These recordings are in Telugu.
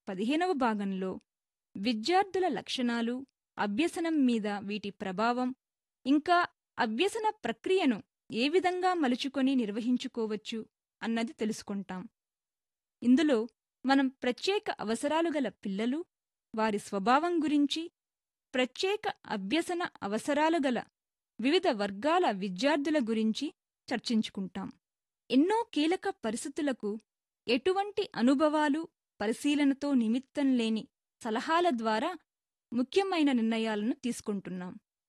15వ భాగంలో విద్యార్థుల లక్షణాలు, అభ్యసనం మీద వీటి ప్రభావం, ఇంకా అభ్యసన ప్రక్రియను ఏ విధంగా మలుచుకొని నిర్వహించుకోవచ్చు అన్నది తెలుసుకుంటాం. ఇందులో మనం ప్రత్యేక అవసరాలు గల పిల్లలు, వారి స్వభావం గురించి, ప్రత్యేక అభ్యసన అవసరాలు గల వివిధ వర్గాల విద్యార్థుల గురించి చర్చించుకుంటాం. ఎన్నో కీలక పరిస్థితులకు ఎటువంటి అనుభవాలు, పరిశీలనతో నిమిత్తం లేని సలహాల ద్వారా ముఖ్యమైన నిర్ణయాలను తీసుకుంటున్నాం.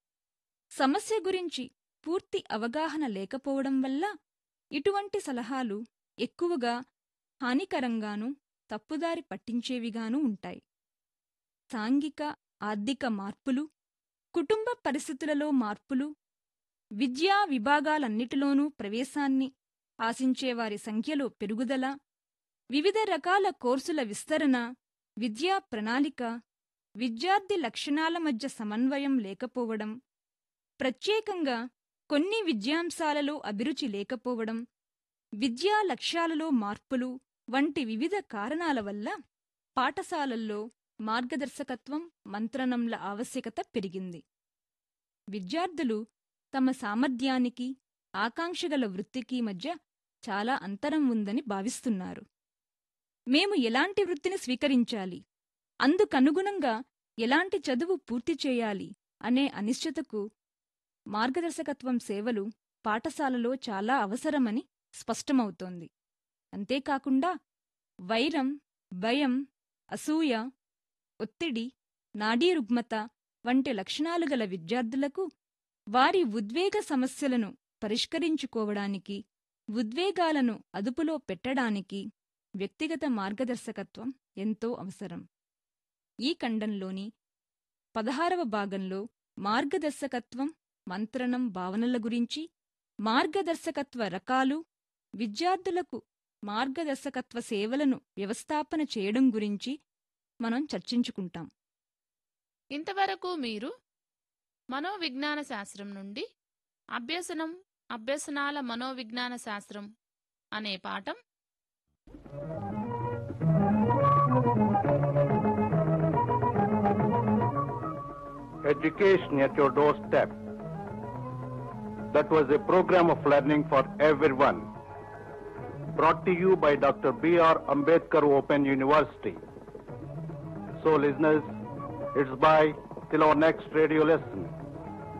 సమస్య గురించి పూర్తి అవగాహన లేకపోవడం వల్ల ఇటువంటి సలహాలు ఎక్కువగా హానికరంగానూ, తప్పుదారి పట్టించేవిగానూ ఉంటాయి. సాంఘిక, ఆర్థిక మార్పులు, కుటుంబ పరిస్థితులలో మార్పులు, విద్యా విభాగాలన్నిటిలోనూ ప్రవేశాన్ని ఆశించేవారి సంఖ్యలో పెరుగుదల, వివిధ రకాల కోర్సుల విస్తరణ, విద్యా ప్రణాళిక, విద్యార్థి లక్షణాల మధ్య సమన్వయం లేకపోవడం, ప్రత్యేకంగా కొన్ని విద్యాంశాలలో అభిరుచి లేకపోవడం, విద్యా లక్ష్యాలలో మార్పులు వంటి వివిధ కారణాల వల్ల పాఠశాలల్లో మార్గదర్శకత్వం, మంత్రణంల ఆవశ్యకత పెరిగింది. విద్యార్థులు తమ సామర్థ్యానికి, ఆకాంక్షగల వృత్తికి మధ్య చాలా అంతరం ఉందని భావిస్తున్నారు. మేము ఎలాంటి వృత్తిని స్వీకరించాలి, అందుకనుగుణంగా ఎలాంటి చదువు పూర్తి చేయాలి అనే అనిశ్చితకు మార్గదర్శకత్వం సేవలు పాఠశాలలో చాలా అవసరమని స్పష్టమవుతోంది. అంతేకాకుండా వైరం, భయం, అసూయ, ఒత్తిడి, నాడీ రుగ్మత వంటి లక్షణాలు గల విద్యార్థులకు వారి ఉద్వేగ సమస్యలను పరిష్కరించుకోవడానికి, ఉద్వేగాలను అదుపులో పెట్టడానికి వ్యక్తిగత మార్గదర్శకత్వం ఎంతో అవసరం. ఈ ఖండంలోని 16వ భాగంలో మార్గదర్శకత్వం, మంత్రణం భావనల గురించి, మార్గదర్శకత్వ రకాలు, విద్యార్థులకు మార్గదర్శకత్వ సేవలను వ్యవస్థాపన చేయడం గురించి మనం చర్చించుకుంటాం. ఇంతవరకు మీరు మనోవిజ్ఞాన శాస్త్రం నుండి అభ్యసనం, అభ్యసనాల మనోవిజ్ఞాన శాస్త్రం అనే పాఠం Education at your doorstep. That was a program of learning for everyone. Brought to you by Dr. B.R. Ambedkar Open University. So listeners, it's bye till our next radio lesson.